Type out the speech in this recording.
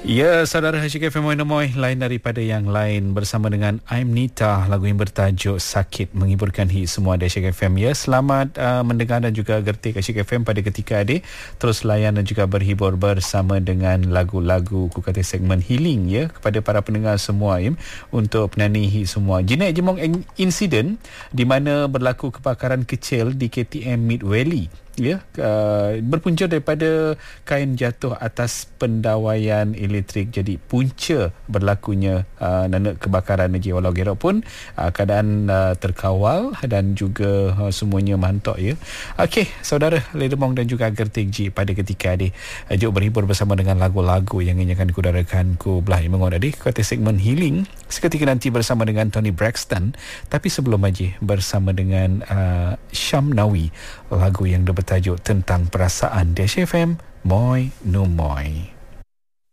Ya, saudara Hasyik FM Moy lain daripada yang lain bersama dengan I'm Nita, lagu yang bertajuk Sakit menghiburkan hit semua di Hasyik FM. Ya, selamat mendengar dan juga gertik Hasyik FM pada ketika adik terus layan dan juga berhibur bersama dengan lagu-lagu kukata segmen healing ya kepada para pendengar semua ya untuk penyanyi hit semua. Jenak jemong insiden di mana berlaku kebakaran kecil di KTM Mid Valley. Ya, berpunca daripada kain jatuh atas pendawaian elektrik, jadi punca berlakunya kebakaran lagi. Walau gerok pun keadaan terkawal dan juga semuanya mantap ya. Okey, saudara Ledemong dan juga Gertik G pada ketika adik jom berhibur bersama dengan lagu-lagu yang ingin akan kudarakan ku belah mengon adik kata segmen healing seketika nanti bersama dengan Tony Braxton. Tapi sebelum aja bersama dengan Syam Nawi, lagu yang bertajuk tentang perasaan di FM Moy No Moy.